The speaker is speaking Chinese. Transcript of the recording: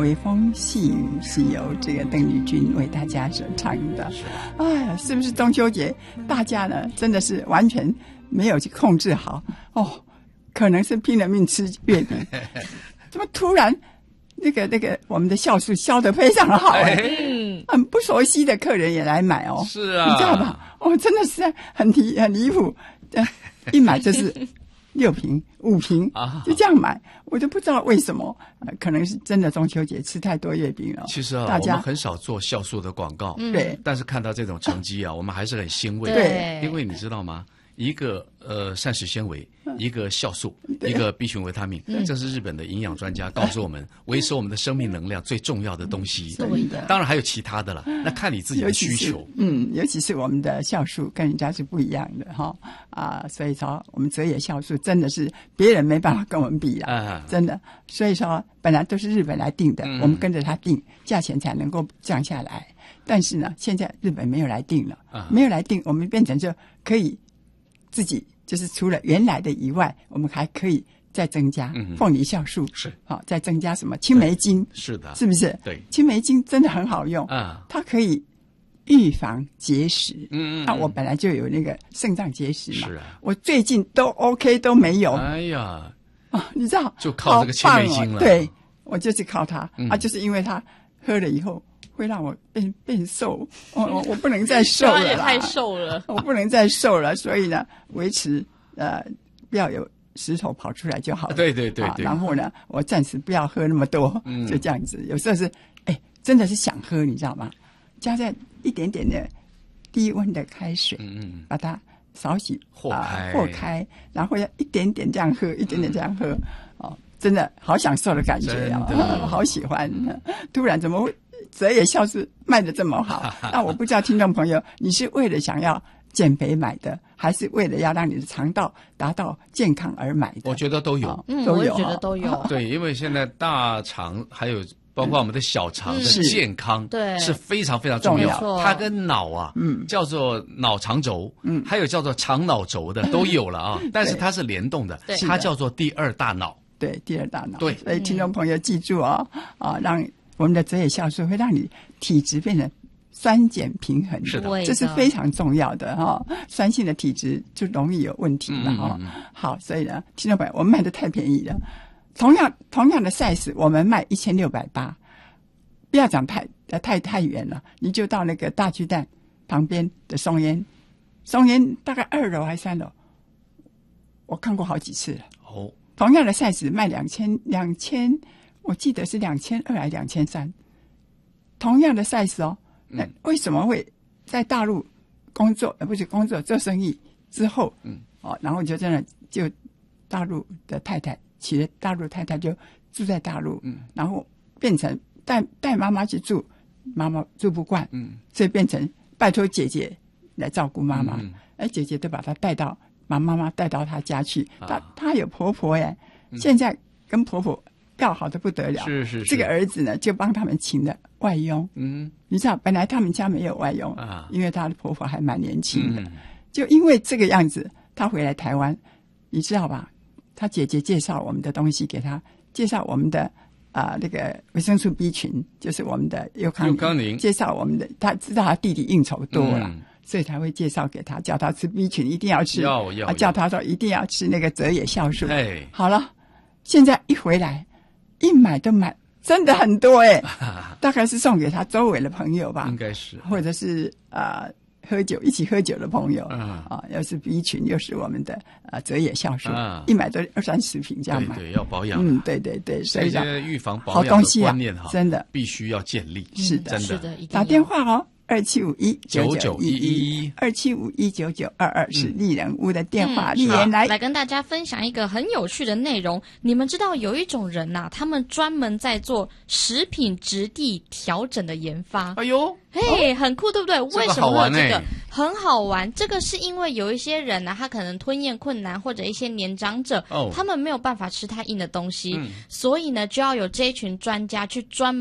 微风细雨是由这个邓丽君为大家所唱的。哎呀，是不是中秋节大家呢真的是完全没有去控制好哦？可能是拼了命吃月饼，怎么突然那个我们的酵素销得非常好很不熟悉的客人也来买哦。 是啊， 你知道吧？哦，真的是很离谱，一买就是6瓶5瓶就这样买，我都不知道为什么，可能是真的中秋节吃太多月饼了。 其实啊， 大家我们很少做酵素的广告， 对， 但是看到这种成绩啊，我们还是很欣慰。 对， 因为你知道吗？一个膳食纤维，一个酵素，一个 B 群维他命，这是日本的营养专家告诉我们，维持我们的生命能量最重要的东西。当然还有其他的了，那看你自己的需求。 尤其是我们的酵素跟人家是不一样的所以说我们泽野酵素真的是别人没办法跟我们比了真的。所以说本来都是日本来定的，我们跟着他定，价钱才能够降下来。但是呢，现在日本没有来定了，没有来定，我们变成就可以自己就是除了原来的以外，我们还可以再增加凤梨酵素， 是再增加什么青梅精， 是的， 是不是？ 对， 青梅精真的很好用它可以预防结石。那我本来就有那个肾脏结石嘛， 是啊， 我最近都 OK 都没有。 哎呀， 你知道， 就靠这个青梅精了。 对，我就是靠它就是因为它喝了以后会让我变瘦，我不能再瘦了啦， 也太瘦了， 我不能再瘦了，所以呢，维持不要有石头跑出来就好了。 对对。 然后呢，我暂时不要喝那么多，就这样子。有时候是真的是想喝，你知道吗？加在一点点的低温的开水，把它少许和开，然后要一点点这样喝，一点点这样喝，真的好享受的感觉好喜欢。突然怎么会泽野酵素卖得这么好？那我不知道听众朋友，你是为了想要减肥买的，还是为了要让你的肠道达到健康而买的？ 我觉得都有， 我也觉得都有。 对，因为现在大肠还有包括我们的小肠的健康， 对， 是非常非常重要。它跟脑叫做脑肠轴，还有叫做肠脑轴的都有了啊。但是它是联动的，它叫做第二大脑。 对，第二大脑。 对， 所以听众朋友记住让我们的泽野酵素会让你体质变成酸碱平衡， 是的， 这是非常重要的酸性的体质就容易有问题了好，所以呢，听众朋友，我们卖的太便宜了。同样的 size， 我们卖1680，不要讲太远了，你就到那个大巨蛋旁边的松烟大概2楼还3楼，我看过好几次了。同样的 size 卖2000，我记得是2200还是2300，同样的 size 那为什么会在大陆做生意之后，然后就真的就大陆的太太娶了大陆太太，就住在大陆，然后变成带妈妈去住，妈妈住不惯，所以变成拜托姐姐来照顾妈妈，姐姐都把她把妈妈带到她家去，她有婆婆耶，现在跟婆婆要好的不得了， 是这个儿子呢就帮他们请了外佣，你知道本来他们家没有外佣因为她的婆婆还蛮年轻的，就因为这个样子，她回来台湾，你知道吧？她姐姐介绍我们的东西给她，介绍我们的那个维生素 B 群，就是我们的优康宁，介绍我们的，她知道她弟弟应酬多了。所以才会介绍给他，叫他吃 B 群一定要吃，叫他说一定要吃那个泽野酵素。好了，现在一回来，一买都买，真的很多大概是送给他周围的朋友吧， 应该是， 或者是一起喝酒的朋友又是 B 群，又是我们的泽野酵素，一买都20-30瓶这样买， 对，要保养， 对，所以这些预防保养的观念真的必须要建立， 是的， 是的， 打电话 2751-9911 2751-9922是丽人屋的电话。丽人来跟大家分享一个很有趣的内容。你们知道有一种人他们专门在做食品质地调整的研发。 哎呦， 很酷，对不对？为什么会有这个？很好玩。这个是因为有一些人他可能吞咽困难，或者一些年长者他们没有办法吃太硬的东西，所以呢就要有这一群专家去专门